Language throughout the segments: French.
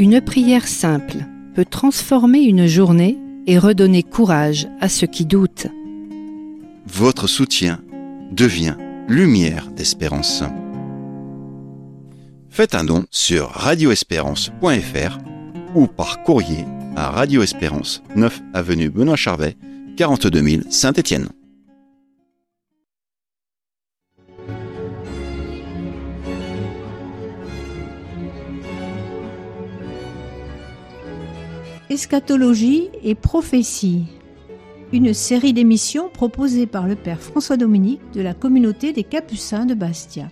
Une prière simple peut transformer une journée et redonner courage à ceux qui doutent. Votre soutien devient lumière d'espérance. Faites un don sur radioespérance.fr ou par courrier à Radio Espérance, 9 avenue Benoît Charvet, 42 000 Saint-Étienne. Eschatologie et prophétie, une série d'émissions proposée par le Père François-Dominique de la communauté des Capucins de Bastia.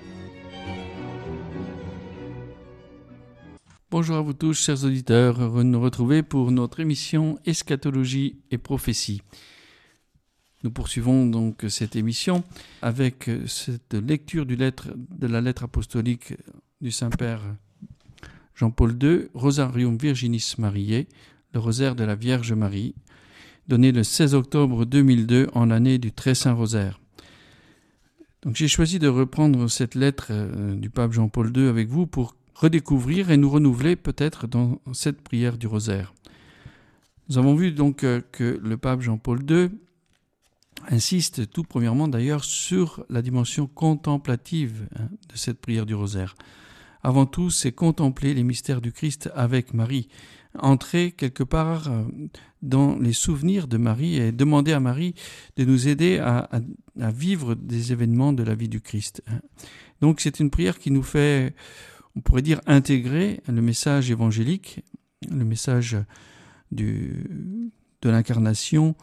Bonjour à vous tous, chers auditeurs, heureux de nous retrouver pour notre émission Eschatologie et prophétie. Nous poursuivons donc cette émission avec cette lecture de la lettre apostolique du Saint-Père Jean-Paul II, Rosarium Virginis Mariae, le rosaire de la Vierge Marie, donné le 16 octobre 2002 en l'année du Très Saint Rosaire. Donc j'ai choisi de reprendre cette lettre du pape Jean-Paul II avec vous pour redécouvrir et nous renouveler peut-être dans cette prière du rosaire. Nous avons vu donc que le pape Jean-Paul II insiste tout premièrement d'ailleurs sur la dimension contemplative de cette prière du rosaire. Avant tout, c'est contempler les mystères du Christ avec Marie, entrer quelque part dans les souvenirs de Marie et demander à Marie de nous aider à vivre des événements de la vie du Christ. Donc c'est une prière qui nous fait, on pourrait dire, intégrer le message évangélique, le message de l'incarnation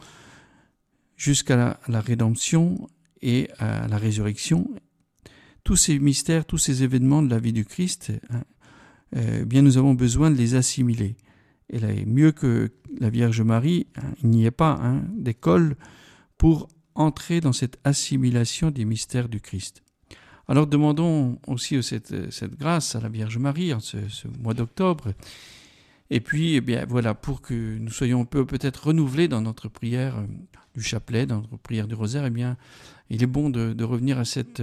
jusqu'à la rédemption et à la résurrection. Tous ces mystères, tous ces événements de la vie du Christ, bien nous avons besoin de les assimiler. Et là, mieux que la Vierge Marie, il n'y a pas d'école pour entrer dans cette assimilation des mystères du Christ. Alors demandons aussi cette grâce à la Vierge Marie en ce mois d'octobre. Et puis, eh bien, voilà, pour que nous soyons peut-être renouvelés dans notre prière du chapelet, dans notre prière du rosaire, eh bien, il est bon de revenir à cette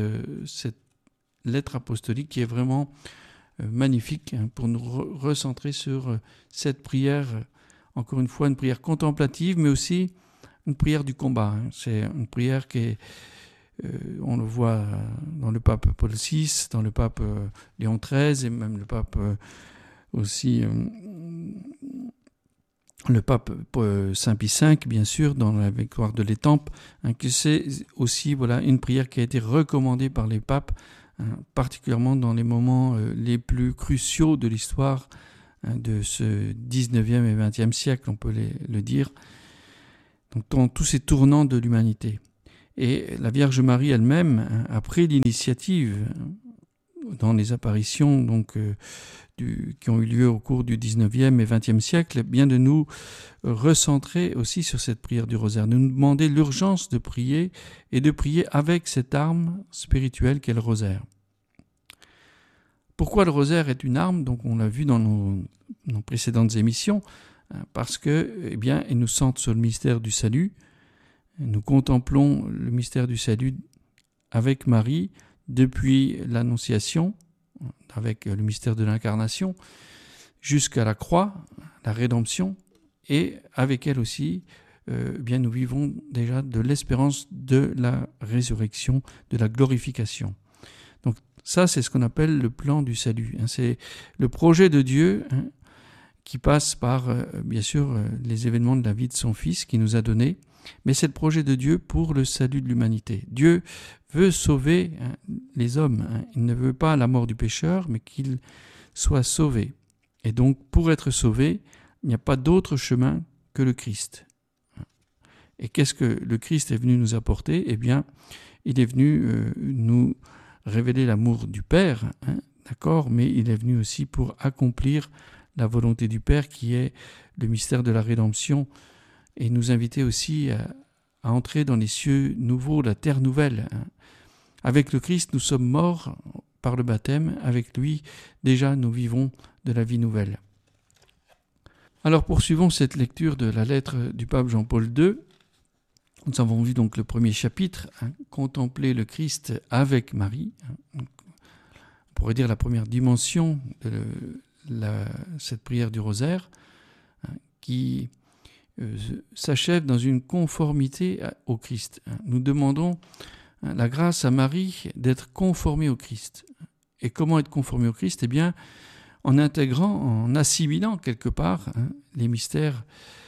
lettre apostolique qui est vraiment magnifique pour nous recentrer sur cette prière, encore une fois, une prière contemplative, mais aussi une prière du combat. C'est une prière qui est, on le voit dans le pape Paul VI, dans le pape Léon XIII et même le pape aussi, le pape Saint Pie V, bien sûr, dans la victoire de l'Étampes, que c'est aussi une prière qui a été recommandée par les papes, particulièrement dans les moments les plus cruciaux de l'histoire de ce 19e et 20e siècle, on peut le dire, donc dans tous ces tournants de l'humanité. Et la Vierge Marie elle-même a pris l'initiative dans les apparitions qui ont eu lieu au cours du 19e et 20e siècle, bien de nous recentrer aussi sur cette prière du rosaire, de nous demander l'urgence de prier et de prier avec cette arme spirituelle qu'est le rosaire. Pourquoi le rosaire est une arme? Donc on l'a vu dans nos précédentes émissions, parce que, eh bien, il nous centre sur le mystère du salut. Nous contemplons le mystère du salut avec Marie depuis l'Annonciation, avec le mystère de l'incarnation, jusqu'à la croix, la rédemption, et avec elle aussi, bien nous vivons déjà de l'espérance de la résurrection, de la glorification. Donc ça, c'est ce qu'on appelle le plan du salut. C'est le projet de Dieu qui passe par, bien sûr, les événements de la vie de son Fils qui nous a donné, mais c'est le projet de Dieu pour le salut de l'humanité. Dieu veut sauver les hommes. Il ne veut pas la mort du pécheur, mais qu'il soit sauvé. Et donc, pour être sauvé, il n'y a pas d'autre chemin que le Christ. Et qu'est-ce que le Christ est venu nous apporter? Eh bien, il est venu nous révéler l'amour du Père, d'accord, mais il est venu aussi pour accomplir la volonté du Père qui est le mystère de la rédemption et nous inviter aussi à entrer dans les cieux nouveaux, la terre nouvelle. Avec le Christ, nous sommes morts par le baptême. Avec lui, déjà, nous vivons de la vie nouvelle. Alors, poursuivons cette lecture de la lettre du pape Jean-Paul II. Nous avons vu donc le premier chapitre, contempler le Christ avec Marie. On pourrait dire la première dimension de cette prière du rosaire qui s'achève dans une conformité au Christ. Nous demandons la grâce à Marie d'être conformée au Christ. Et comment être conformé au Christ ? Eh bien, en intégrant, en assimilant quelque part les mystères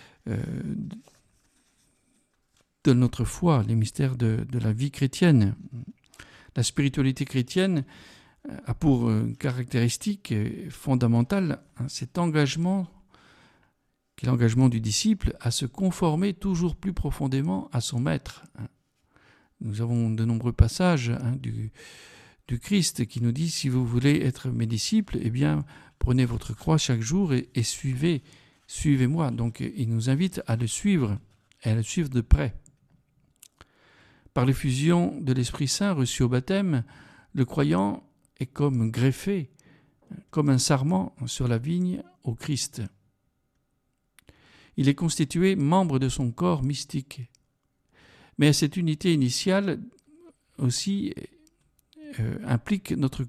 de notre foi, les mystères de la vie chrétienne. La spiritualité chrétienne a pour caractéristique fondamentale cet engagement, qui est l'engagement du disciple, à se conformer toujours plus profondément à son maître. Nous avons de nombreux passages du Christ qui nous dit « Si vous voulez être mes disciples, eh bien, prenez votre croix chaque jour et suivez-moi ». Donc, il nous invite à le suivre et à le suivre de près. Par l'effusion de l'Esprit Saint reçu au baptême, le croyant est comme greffé, comme un sarment sur la vigne au Christ. Il est constitué membre de son corps mystique. Mais cette unité initiale aussi implique notre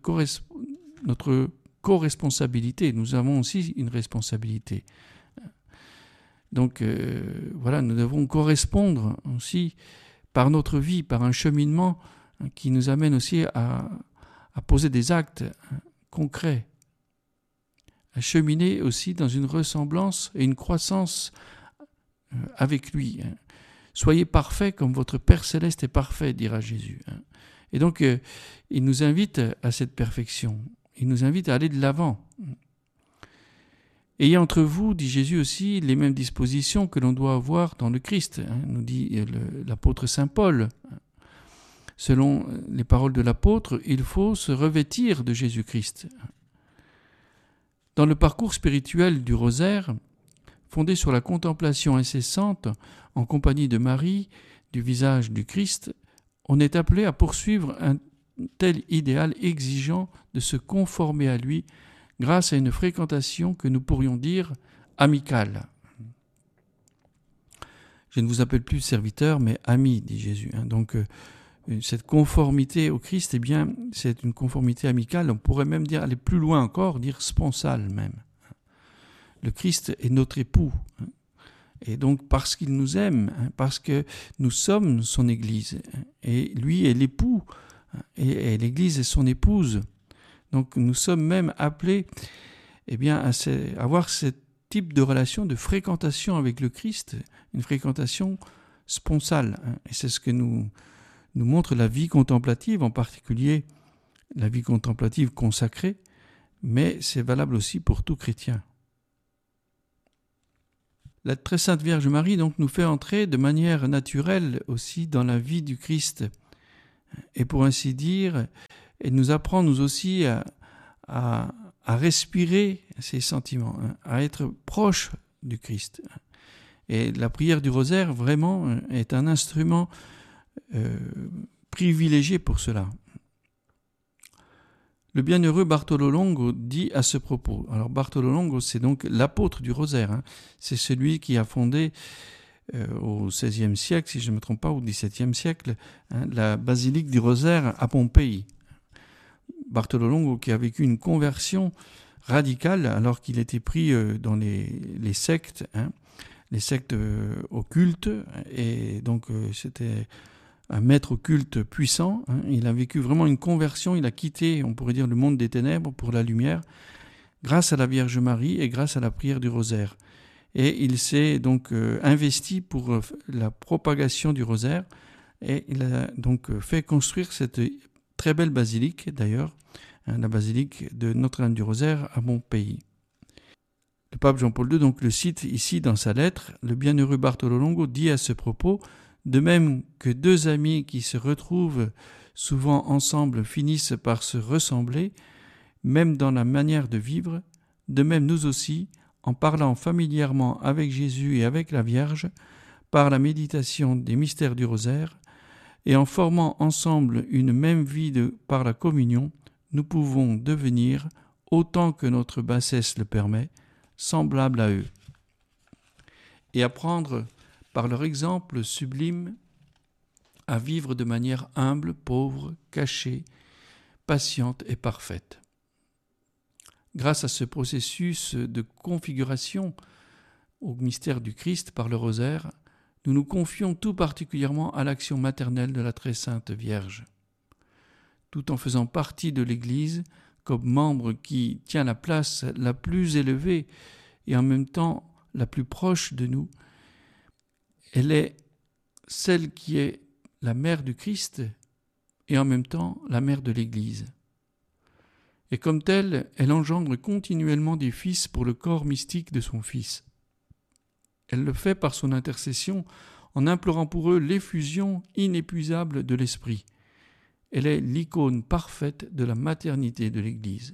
co-responsabilité. Nous avons aussi une responsabilité. Donc voilà, nous devons correspondre aussi par notre vie, par un cheminement qui nous amène aussi à poser des actes concrets, à cheminer aussi dans une ressemblance et une croissance avec lui. Soyez parfaits comme votre Père Céleste est parfait, dira Jésus. Et donc, il nous invite à cette perfection. Il nous invite à aller de l'avant. Ayez entre vous, dit Jésus aussi, les mêmes dispositions que l'on doit avoir dans le Christ, nous dit l'apôtre Saint Paul. Selon les paroles de l'apôtre, il faut se revêtir de Jésus-Christ. Dans le parcours spirituel du rosaire, fondé sur la contemplation incessante en compagnie de Marie du visage du Christ, on est appelé à poursuivre un tel idéal exigeant de se conformer à lui grâce à une fréquentation que nous pourrions dire amicale. Je ne vous appelle plus serviteur, mais ami, dit Jésus. Donc, cette conformité au Christ, eh bien, c'est une conformité amicale. On pourrait même dire, aller plus loin encore, dire sponsale même. Le Christ est notre époux. Et donc, parce qu'il nous aime, parce que nous sommes son Église, et lui est l'époux, et l'Église est son épouse. Donc, nous sommes même appelés eh bien, à avoir ce type de relation, de fréquentation avec le Christ, une fréquentation sponsale. Et c'est ce que nous montre la vie contemplative, en particulier la vie contemplative consacrée, mais c'est valable aussi pour tout chrétien. La très sainte Vierge Marie donc nous fait entrer de manière naturelle aussi dans la vie du Christ. Et pour ainsi dire, elle nous apprend nous aussi à respirer ces sentiments, à être proche du Christ. Et la prière du rosaire vraiment est un instrument privilégié pour cela. Le bienheureux Bartolo Longo dit à ce propos, alors Bartolo Longo c'est donc l'apôtre du rosaire, c'est celui qui a fondé au XVIe siècle, si je ne me trompe pas, au XVIIe siècle, la basilique du rosaire à Pompéi. Bartolo Longo qui a vécu une conversion radicale alors qu'il était pris dans les sectes, les sectes occultes, et donc c'était un maître occulte puissant. Il a vécu vraiment une conversion, il a quitté, on pourrait dire, le monde des ténèbres pour la lumière, grâce à la Vierge Marie et grâce à la prière du rosaire. Et il s'est donc investi pour la propagation du rosaire, et il a donc fait construire cette très belle basilique, d'ailleurs, la basilique de Notre-Dame du Rosaire à Pompéi. Le pape Jean-Paul II donc le cite ici dans sa lettre. Le bienheureux Bartolo Longo dit à ce propos: de même que deux amis qui se retrouvent souvent ensemble finissent par se ressembler, même dans la manière de vivre, de même nous aussi, en parlant familièrement avec Jésus et avec la Vierge, par la méditation des mystères du rosaire, et en formant ensemble une même vie par la communion, nous pouvons devenir, autant que notre bassesse le permet, semblables à eux. Et apprendre par leur exemple sublime, à vivre de manière humble, pauvre, cachée, patiente et parfaite. grâce à ce processus de configuration au mystère du Christ par le rosaire, nous nous confions tout particulièrement à l'action maternelle de la très sainte Vierge. Tout en faisant partie de l'Église, comme membre qui tient la place la plus élevée et en même temps la plus proche de nous, elle est celle qui est la mère du Christ et en même temps la mère de l'Église. Et comme telle, elle engendre continuellement des fils pour le corps mystique de son Fils. Elle le fait par son intercession en implorant pour eux l'effusion inépuisable de l'Esprit. Elle est l'icône parfaite de la maternité de l'Église.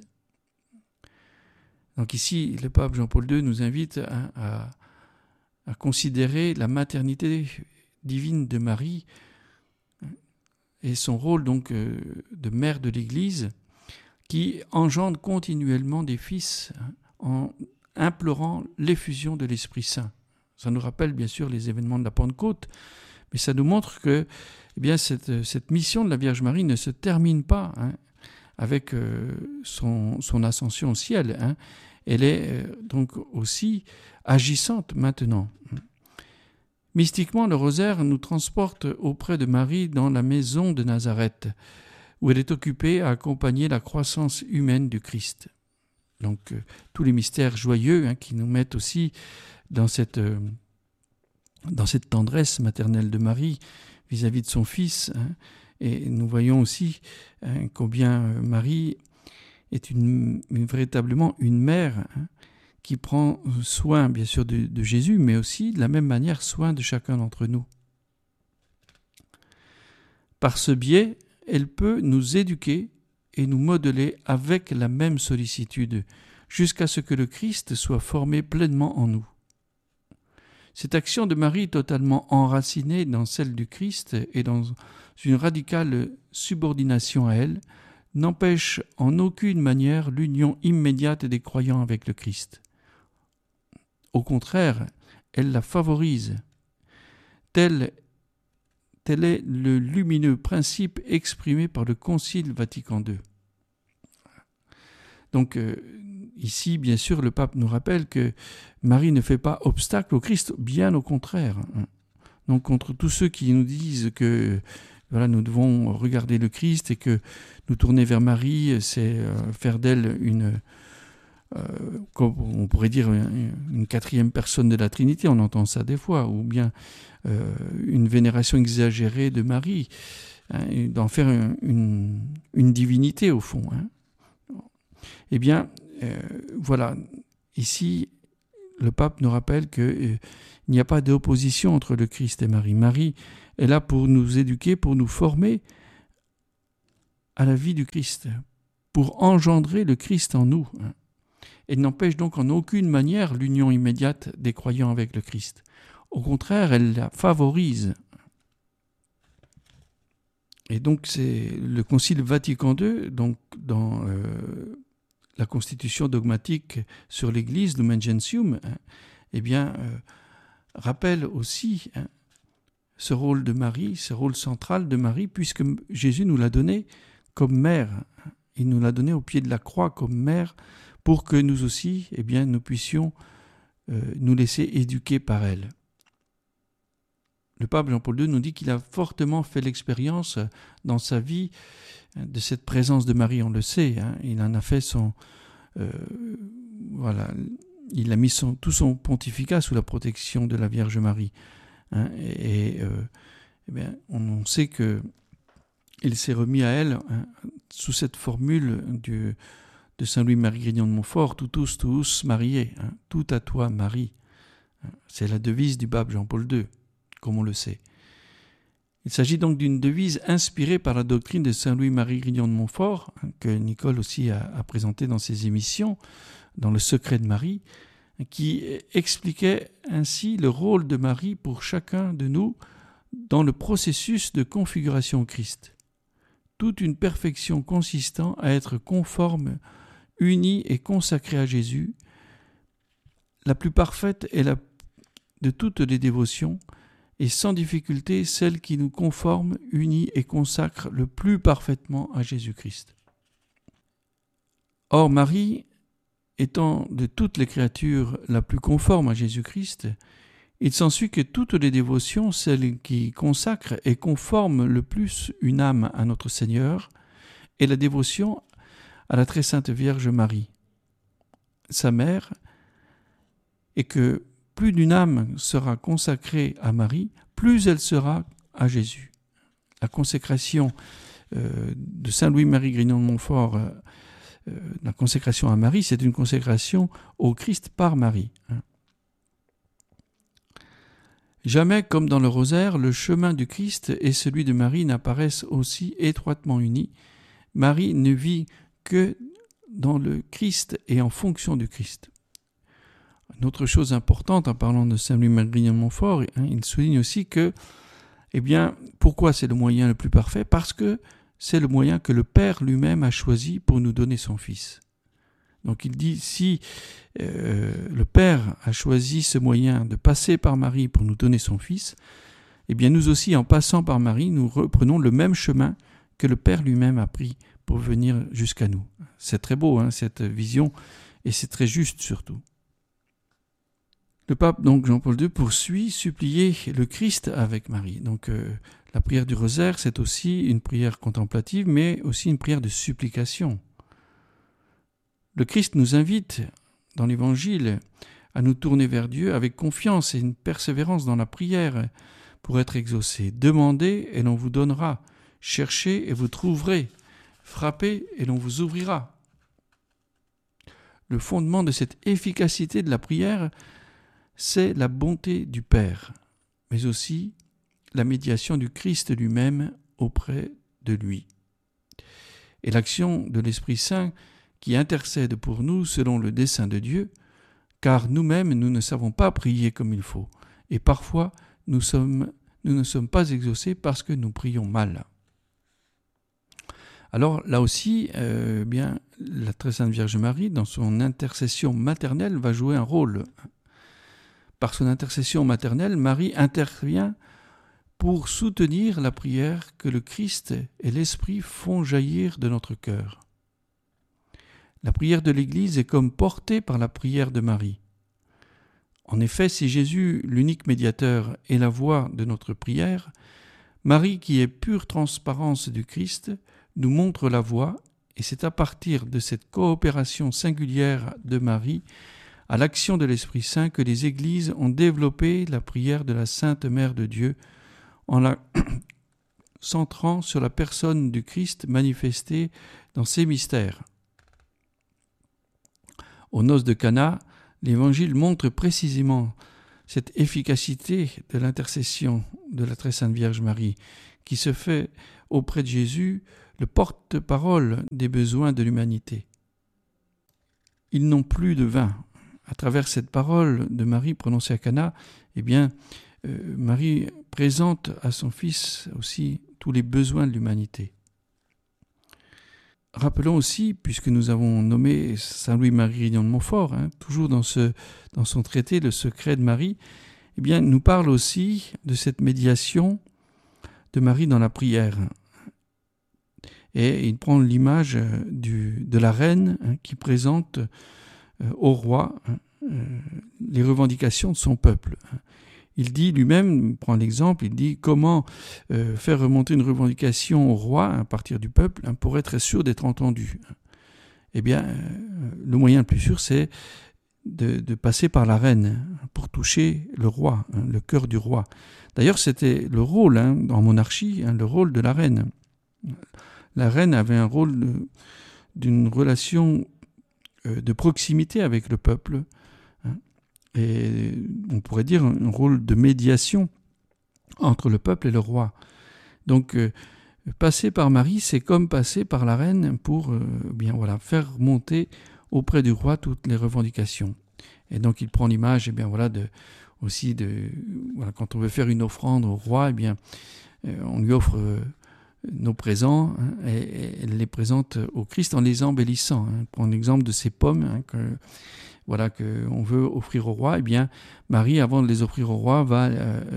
Donc ici, le pape Jean-Paul II nous invite à considérer la maternité divine de Marie et son rôle donc de mère de l'Église qui engendre continuellement des fils en implorant l'effusion de l'Esprit Saint. Ça nous rappelle bien sûr les événements de la Pentecôte, mais ça nous montre que cette mission de la Vierge Marie ne se termine pas avec son ascension au ciel. Elle est donc aussi agissante maintenant. Mystiquement, le rosaire nous transporte auprès de Marie dans la maison de Nazareth, où elle est occupée à accompagner la croissance humaine du Christ. Donc tous les mystères joyeux qui nous mettent aussi dans cette tendresse maternelle de Marie vis-à-vis de son Fils. Et nous voyons aussi combien Marie est véritablement une mère qui prend soin bien sûr de Jésus, mais aussi de la même manière soin de chacun d'entre nous. Par ce biais, elle peut nous éduquer et nous modeler avec la même sollicitude, jusqu'à ce que le Christ soit formé pleinement en nous. Cette action de Marie totalement enracinée dans celle du Christ et dans une radicale subordination à elle, n'empêche en aucune manière l'union immédiate des croyants avec le Christ. Au contraire, elle la favorise. Tel est le lumineux principe exprimé par le Concile Vatican II. Donc, ici, bien sûr, le pape nous rappelle que Marie ne fait pas obstacle au Christ, bien au contraire. Donc, contre tous ceux qui nous disent que nous devons regarder le Christ et que nous tourner vers Marie, c'est faire d'elle on pourrait dire une quatrième personne de la Trinité, on entend ça des fois, ou bien une vénération exagérée de Marie, d'en faire une divinité au fond. Eh bien, voilà, ici, le pape nous rappelle qu'il n'y a pas d'opposition entre le Christ et Marie. Marie est là pour nous éduquer, pour nous former à la vie du Christ, pour engendrer le Christ en nous. Elle n'empêche donc en aucune manière l'union immédiate des croyants avec le Christ. Au contraire, elle la favorise. Et donc c'est le Concile Vatican II, donc dans la constitution dogmatique sur l'Église, Lumen Gentium, rappelle aussi ce rôle de Marie, ce rôle central de Marie, puisque Jésus nous l'a donné comme mère. Il nous l'a donné au pied de la croix comme mère, pour que nous aussi, nous puissions nous laisser éduquer par elle. Le pape Jean-Paul II nous dit qu'il a fortement fait l'expérience dans sa vie de cette présence de Marie, on le sait. Il en a fait il a mis tout son pontificat sous la protection de la Vierge Marie. On sait qu'il s'est remis à elle sous cette formule de Saint Louis-Marie Grignon de Montfort, tous mariés, tout à toi Marie. C'est la devise du pape Jean-Paul II, comme on le sait. Il s'agit donc d'une devise inspirée par la doctrine de Saint Louis-Marie Grignon de Montfort, que Nicole aussi a présentée dans ses émissions, dans Le Secret de Marie, qui expliquait ainsi le rôle de Marie pour chacun de nous dans le processus de configuration au Christ. Toute une perfection consistant à être conforme, unie et consacrée à Jésus, la plus parfaite et de toutes les dévotions, et sans difficulté celle qui nous conforme, unit et consacre le plus parfaitement à Jésus-Christ. Or Marie étant de toutes les créatures la plus conforme à Jésus-Christ, il s'ensuit que toutes les dévotions, celles qui consacrent et conforment le plus une âme à notre Seigneur, est la dévotion à la très sainte Vierge Marie, sa mère, et que plus d'une âme sera consacrée à Marie, plus elle sera à Jésus. La consécration de Saint Louis-Marie Grignon de Montfort, la consécration à Marie, c'est une consécration au Christ par Marie. Jamais, comme dans le rosaire, le chemin du Christ et celui de Marie n'apparaissent aussi étroitement unis. Marie ne vit que dans le Christ et en fonction du Christ. Une autre chose importante, en parlant de Saint Louis-Marie Grignon de Montfort, il souligne aussi que, pourquoi c'est le moyen le plus parfait ? Parce que c'est le moyen que le Père lui-même a choisi pour nous donner son Fils. Donc il dit, si le Père a choisi ce moyen de passer par Marie pour nous donner son Fils, nous aussi, en passant par Marie, nous reprenons le même chemin que le Père lui-même a pris pour venir jusqu'à nous. C'est très beau, cette vision, et c'est très juste surtout. Le pape, donc Jean-Paul II, poursuit supplier le Christ avec Marie. Donc la prière du rosaire, c'est aussi une prière contemplative, mais aussi une prière de supplication. Le Christ nous invite, dans l'Évangile, à nous tourner vers Dieu avec confiance et une persévérance dans la prière pour être exaucés. Demandez et l'on vous donnera. Cherchez et vous trouverez. Frappez et l'on vous ouvrira. Le fondement de cette efficacité de la prière, c'est la bonté du Père, mais aussi la médiation du Christ lui-même auprès de lui. Et l'action de l'Esprit Saint qui intercède pour nous selon le dessein de Dieu, car nous-mêmes, nous ne savons pas prier comme il faut. Et parfois, nous ne sommes pas exaucés parce que nous prions mal. Alors là aussi, la très sainte Vierge Marie, dans son intercession maternelle, va jouer un rôle. Par son intercession maternelle, Marie intervient pour soutenir la prière que le Christ et l'Esprit font jaillir de notre cœur. La prière de l'Église est comme portée par la prière de Marie. En effet, si Jésus, l'unique médiateur, est la voix de notre prière, Marie, qui est pure transparence du Christ, nous montre la voie, et c'est à partir de cette coopération singulière de Marie à l'action de l'Esprit Saint que les Églises ont développé la prière de la Sainte Mère de Dieu en la centrant sur la personne du Christ manifestée dans ses mystères. Aux noces de Cana, l'Évangile montre précisément cette efficacité de l'intercession de la très sainte Vierge Marie, qui se fait auprès de Jésus le porte-parole des besoins de l'humanité. Ils n'ont plus de vin. À travers cette parole de Marie prononcée à Cana, Marie présente à son Fils aussi tous les besoins de l'humanité. Rappelons aussi, puisque nous avons nommé Saint Louis-Marie Grignon de Montfort, toujours dans son traité Le secret de Marie, nous parle aussi de cette médiation de Marie dans la prière. Et il prend l'image de la reine qui présente au roi les revendications de son peuple. Il dit lui-même, il prend l'exemple, il dit comment faire remonter une revendication au roi à partir du peuple pour être sûr d'être entendu. Le moyen le plus sûr, c'est de passer par la reine pour toucher le roi, le cœur du roi. D'ailleurs, c'était le rôle en monarchie, le rôle de la reine. La reine avait un rôle d'une relation de proximité avec le peuple, et on pourrait dire un rôle de médiation entre le peuple et le roi. Donc, passer par Marie, c'est comme passer par la reine pour faire monter auprès du roi toutes les revendications. Et donc, il prend l'image quand on veut faire une offrande au roi, on lui offre nos présents et elle les présente au Christ en les embellissant. Il prend l'exemple de ces pommes qu'on veut offrir au roi. Marie, avant de les offrir au roi, va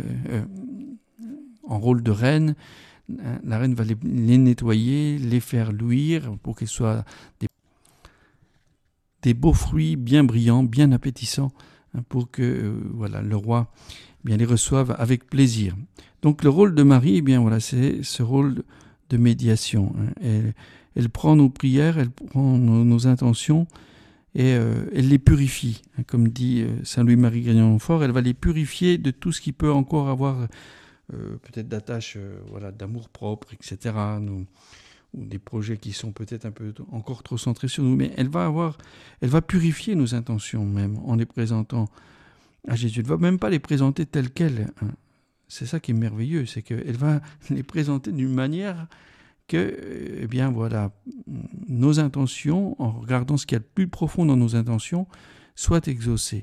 en rôle de reine. La reine va les nettoyer, les faire luire pour qu'elles soient des beaux fruits bien brillants, bien appétissants, pour que le roi les reçoive avec plaisir. Donc le rôle de Marie, c'est ce rôle de médiation. Elle prend nos prières, elle prend nos intentions et elle les purifie. Comme dit Saint Louis-Marie Grignon-Montfort, elle va les purifier de tout ce qui peut encore avoir peut-être d'attache, d'amour-propre, etc., ou des projets qui sont peut-être un peu encore trop centrés sur nous. Mais elle va purifier nos intentions même en les présentant à Jésus. Elle ne va même pas les présenter telles quelles. C'est ça qui est merveilleux, c'est qu'elle va les présenter d'une manière que, nos intentions, en regardant ce qu'il y a de plus profond dans nos intentions, soient exaucées.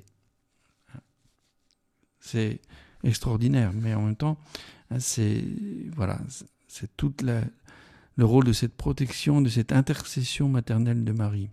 C'est extraordinaire, mais en même temps, c'est tout le rôle de cette protection, de cette intercession maternelle de Marie.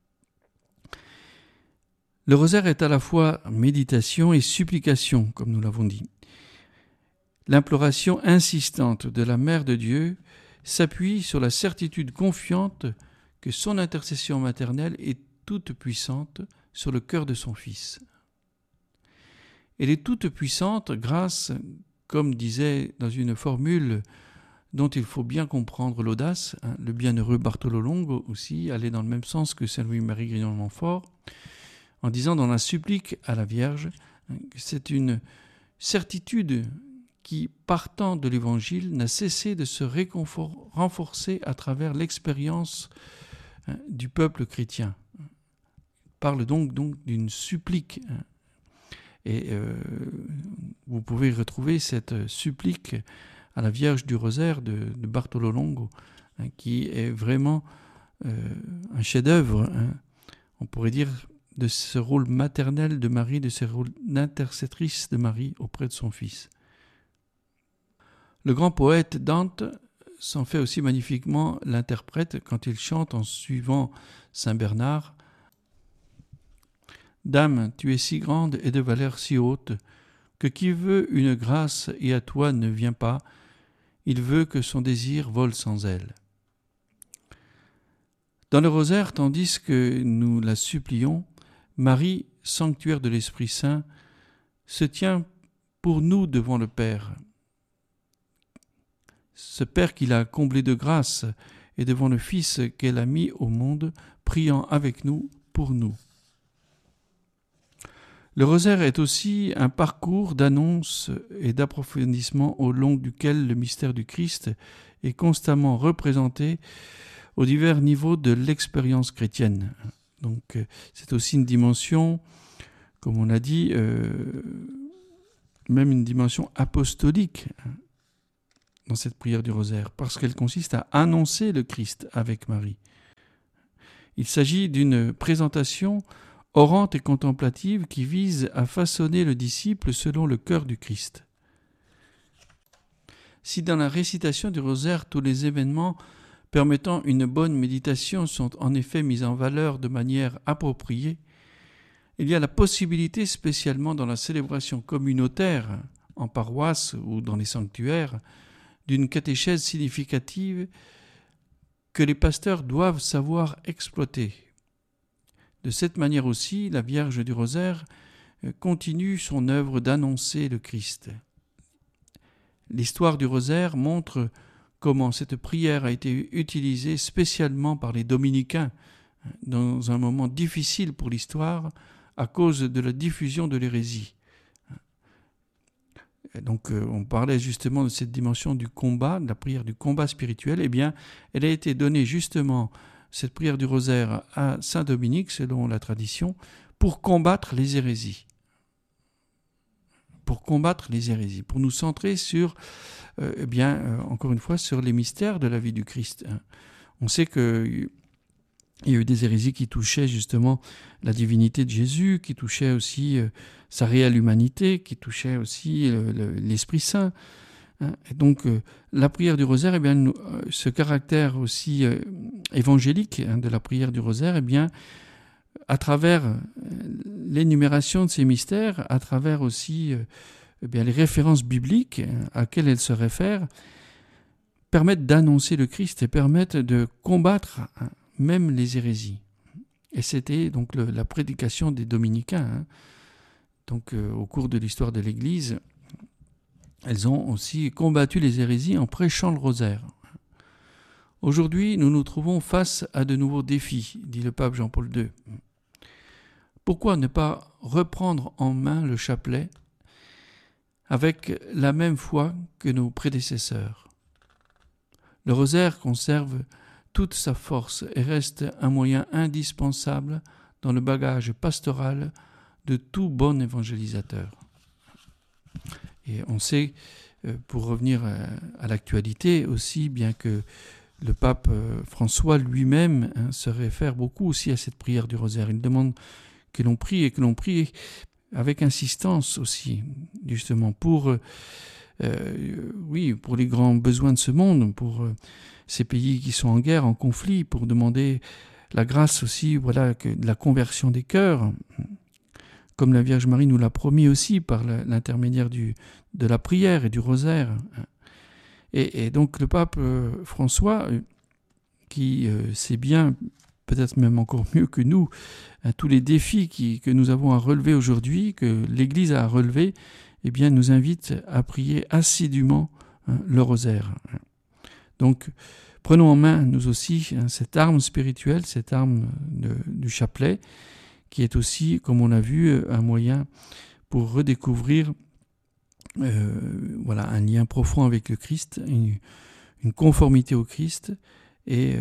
Le rosaire est à la fois méditation et supplication, comme nous l'avons dit. L'imploration insistante de la Mère de Dieu s'appuie sur la certitude confiante que son intercession maternelle est toute puissante sur le cœur de son Fils. Elle est toute puissante grâce, comme disait dans une formule dont il faut bien comprendre l'audace, le bienheureux Bartolo Longo aussi allait dans le même sens que Saint Louis-Marie Grignon-Montfort, en disant dans la supplique à la Vierge que c'est une certitude qui, partant de l'Évangile, n'a cessé de se renforcer à travers l'expérience du peuple chrétien. Il parle donc d'une supplique. Et vous pouvez retrouver cette supplique à la Vierge du Rosaire de Bartolo Longo, qui est vraiment un chef-d'œuvre, on pourrait dire, de ce rôle maternel de Marie, de ce rôle d'intercestrice de Marie auprès de son Fils. Le grand poète Dante s'en fait aussi magnifiquement l'interprète quand il chante en suivant Saint Bernard « Dame, tu es si grande et de valeur si haute, que qui veut une grâce et à toi ne vient pas, il veut que son désir vole sans elle. » Dans le rosaire, tandis que nous la supplions, Marie, sanctuaire de l'Esprit Saint, se tient pour nous devant le Père. Ce Père qui l'a comblé de grâce et devant le Fils qu'elle a mis au monde, priant avec nous pour nous. Le rosaire est aussi un parcours d'annonce et d'approfondissement au long duquel le mystère du Christ est constamment représenté aux divers niveaux de l'expérience chrétienne. Donc c'est aussi une dimension, comme on l'a dit, même une dimension apostolique dans cette prière du rosaire, parce qu'elle consiste à annoncer le Christ avec Marie. Il s'agit d'une présentation orante et contemplative qui vise à façonner le disciple selon le cœur du Christ. Si dans la récitation du rosaire tous les événements permettant une bonne méditation sont en effet mis en valeur de manière appropriée, il y a la possibilité, spécialement dans la célébration communautaire, en paroisse ou dans les sanctuaires, d'une catéchèse significative que les pasteurs doivent savoir exploiter. De cette manière aussi, la Vierge du Rosaire continue son œuvre d'annoncer le Christ. L'histoire du Rosaire montre comment cette prière a été utilisée spécialement par les dominicains dans un moment difficile pour l'histoire à cause de la diffusion de l'hérésie. Donc on parlait justement de cette dimension du combat, de la prière du combat spirituel. Eh bien, elle a été donnée justement, cette prière du rosaire, à Saint Dominique, selon la tradition, pour combattre les hérésies. Pour combattre les hérésies, pour nous centrer sur, encore une fois, sur les mystères de la vie du Christ. On sait qu'il y a eu des hérésies qui touchaient justement la divinité de Jésus, qui touchaient aussi sa réelle humanité, qui touchaient aussi l'Esprit Saint. Et donc la prière du rosaire, ce caractère aussi évangélique de la prière du rosaire, à travers l'énumération de ces mystères, à travers aussi les références bibliques à laquelle elle se réfère, permettent d'annoncer le Christ et permettent de combattre même les hérésies. Et c'était donc la prédication des dominicains. Donc au cours de l'histoire de l'Église, elles ont aussi combattu les hérésies en prêchant le rosaire. Aujourd'hui, nous nous trouvons face à de nouveaux défis, dit le pape Jean-Paul II. Pourquoi ne pas reprendre en main le chapelet avec la même foi que nos prédécesseurs? Le rosaire conserve toute sa force et reste un moyen indispensable dans le bagage pastoral de tout bon évangélisateur. Et on sait, pour revenir à l'actualité aussi, bien que le pape François lui-même se réfère beaucoup aussi à cette prière du rosaire. Il demande que l'on prie et que l'on prie avec insistance aussi, justement, pour les grands besoins de ce monde, pour ces pays qui sont en guerre, en conflit, pour demander la grâce aussi, de la conversion des cœurs, comme la Vierge Marie nous l'a promis aussi par l'intermédiaire de la prière et du rosaire. Et donc le pape François, qui sait bien, peut-être même encore mieux que nous, tous les défis que nous avons à relever aujourd'hui, que l'Église a à relever, eh bien, nous invite à prier assidûment le rosaire. Donc, prenons en main, nous aussi, cette arme spirituelle, cette arme du chapelet, qui est aussi, comme on l'a vu, un moyen pour redécouvrir un lien profond avec le Christ, une conformité au Christ, et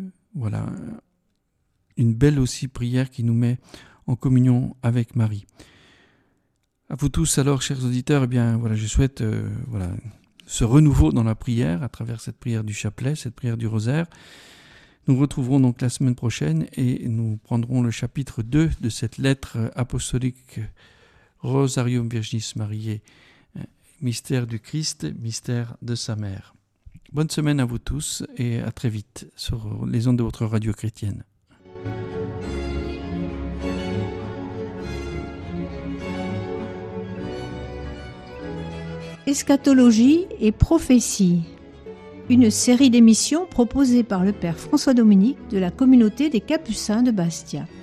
une belle aussi prière qui nous met en communion avec Marie. À vous tous alors, chers auditeurs, je souhaite ce renouveau dans la prière à travers cette prière du chapelet, cette prière du rosaire. Nous nous retrouverons donc la semaine prochaine et nous prendrons le chapitre 2 de cette lettre apostolique Rosarium Virginis Mariae, mystère du Christ, mystère de sa mère. Bonne semaine à vous tous et à très vite sur les ondes de votre radio chrétienne. Eschatologie et prophétie, une série d'émissions proposée par le Père François Dominique de la communauté des Capucins de Bastia.